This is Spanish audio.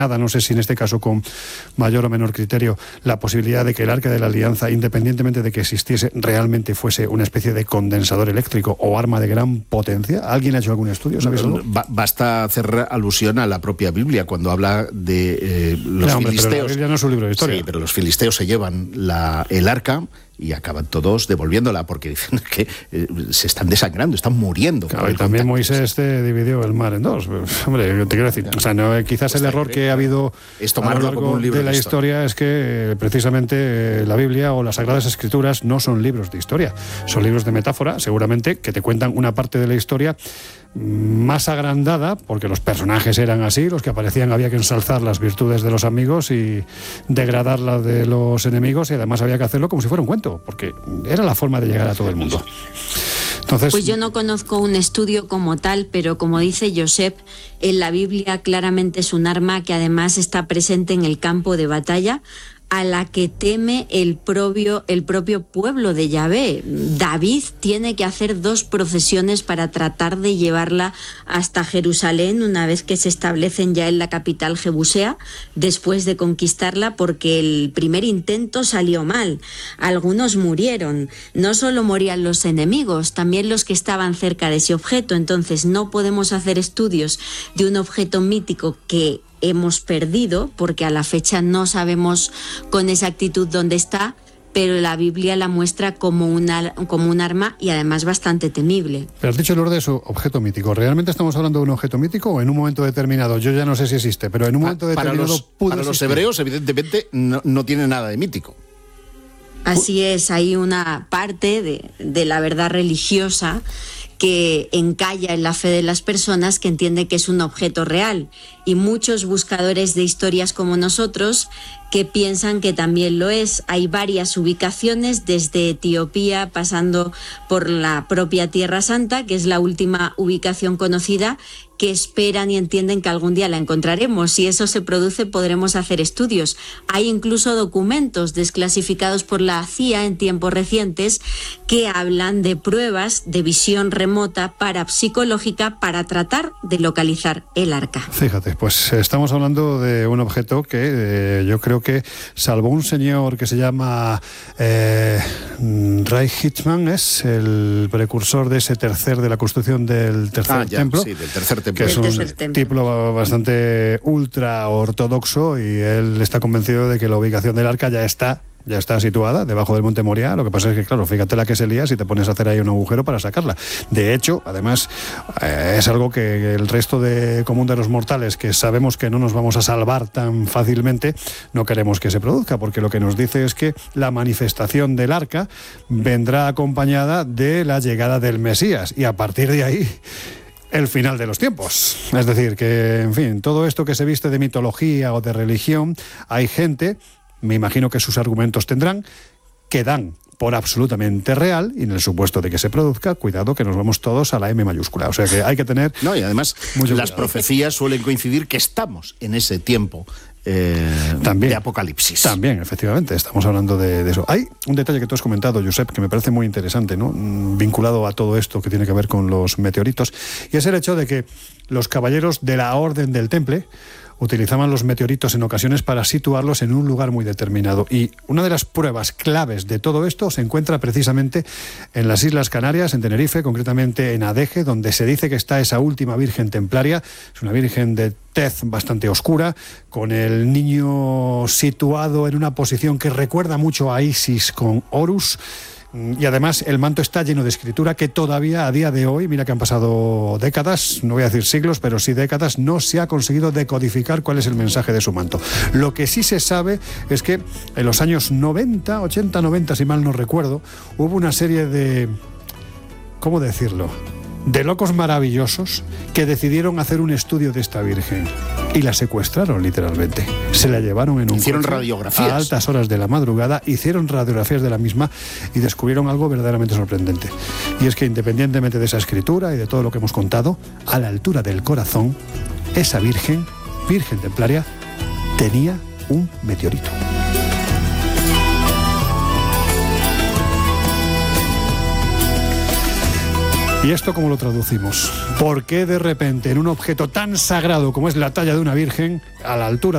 no sé si en este caso con mayor o menor criterio, la posibilidad de que el Arca de la Alianza, independientemente de que existiese, realmente fuese una especie de condensador eléctrico o arma de gran potencia. ¿Alguien ha hecho algún estudio? ¿Sabes algo? Basta hacer alusión a la propia Biblia cuando habla de los filisteos. Pero la Biblia no es un libro de historia. Sí, pero los filisteos se llevan el arca y acaban todos devolviéndola porque dicen que se están desangrando, están muriendo. Claro, y también Moisés dividió el mar en dos. Hombre, te quiero decir, o sea, quizás el error que ha habido a lo largo de la historia es que precisamente la Biblia o las Sagradas Escrituras no son libros de historia, son libros de metáfora, seguramente, que te cuentan una parte de la historia más agrandada, porque los personajes eran así, los que aparecían había que ensalzar las virtudes de los amigos y degradar las de los enemigos, y además había que hacerlo como si fuera un cuento, porque era la forma de llegar a todo el mundo. Entonces, pues yo no conozco un estudio como tal, pero como dice Josep, en la Biblia claramente es un arma que además está presente en el campo de batalla, a la que teme el propio pueblo de Yahvé. David tiene que hacer 2 procesiones para tratar de llevarla hasta Jerusalén una vez que se establecen ya en la capital jebusea, después de conquistarla, porque el primer intento salió mal. Algunos murieron. No solo morían los enemigos, también los que estaban cerca de ese objeto. Entonces no podemos hacer estudios de un objeto mítico que hemos perdido, porque a la fecha no sabemos con exactitud dónde está, pero la Biblia la muestra como un arma y además bastante temible. Pero has dicho, Lourdes, objeto mítico. ¿Realmente estamos hablando de un objeto mítico o en un momento determinado? Yo ya no sé si existe, pero en un momento determinado para los hebreos, evidentemente, no tiene nada de mítico. Así es, hay una parte de la verdad religiosa que encalla en la fe de las personas, que entiende que es un objeto real, y muchos buscadores de historias como nosotros que piensan que también lo es. Hay varias ubicaciones, desde Etiopía pasando por la propia Tierra Santa, que es la última ubicación conocida, que esperan y entienden que algún día la encontraremos. Si eso se produce, podremos hacer estudios. Hay incluso documentos desclasificados por la CIA en tiempos recientes que hablan de pruebas de visión remota parapsicológica para tratar de localizar el arca. Fíjate, pues estamos hablando de un objeto que yo creo que, salvo un señor que se llama Ray Hitchman, es el precursor de de la construcción del tercer templo. Sí, del tercer templo. Que es un tipo bastante ultra ortodoxo, y él está convencido de que la ubicación del arca ya está situada debajo del monte Moriah. Lo que pasa es que, claro, fíjate la que se lía si te pones a hacer ahí un agujero para sacarla. De hecho, además, es algo que el resto común de los mortales, que sabemos que no nos vamos a salvar tan fácilmente, no queremos que se produzca, porque lo que nos dice es que la manifestación del arca vendrá acompañada de la llegada del Mesías, y a partir de ahí el final de los tiempos. Es decir, que, en fin, todo esto que se viste de mitología o de religión, hay gente, me imagino que sus argumentos tendrán, que dan por absolutamente real, y en el supuesto de que se produzca, cuidado que nos vamos todos a la M mayúscula. O sea que hay que tener... No, y además las profecías suelen coincidir que estamos en ese tiempo de apocalipsis. También, efectivamente, estamos hablando de eso. Hay un detalle que tú has comentado, Josep, que me parece muy interesante, ¿no? Vinculado a todo esto que tiene que ver con los meteoritos, y es el hecho de que los caballeros de la Orden del Temple utilizaban los meteoritos en ocasiones para situarlos en un lugar muy determinado. Y una de las pruebas claves de todo esto se encuentra precisamente en las Islas Canarias, en Tenerife, concretamente en Adeje, donde se dice que está esa última Virgen Templaria. Es una Virgen de tez bastante oscura, con el niño situado en una posición que recuerda mucho a Isis con Horus. Y además el manto está lleno de escritura que todavía a día de hoy, mira que han pasado décadas, no voy a decir siglos, pero sí décadas, no se ha conseguido decodificar cuál es el mensaje de su manto. Lo que sí se sabe es que en los años 80-90, si mal no recuerdo, hubo una serie de... ¿cómo decirlo?, de locos maravillosos que decidieron hacer un estudio de esta Virgen y la secuestraron, literalmente. Se la llevaron en un hicieron coche radiografías a altas horas de la madrugada, hicieron radiografías de la misma y descubrieron algo verdaderamente sorprendente. Y es que, independientemente de esa escritura y de todo lo que hemos contado, a la altura del corazón, esa Virgen Templaria, tenía un meteorito. ¿Y esto cómo lo traducimos? ¿Por qué de repente en un objeto tan sagrado como es la talla de una virgen, a la altura